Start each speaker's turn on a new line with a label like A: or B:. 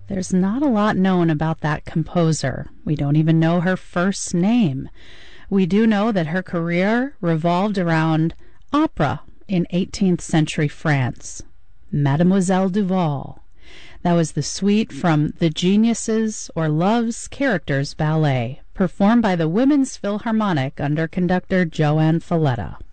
A: There's not a lot known about that composer. We don't even know her first name. We do know that her career revolved around opera in 18th century France. Mademoiselle Duval. That was the suite from The Geniuses or Love's Characters Ballet, performed by the Women's Philharmonic under conductor Joan Falletta.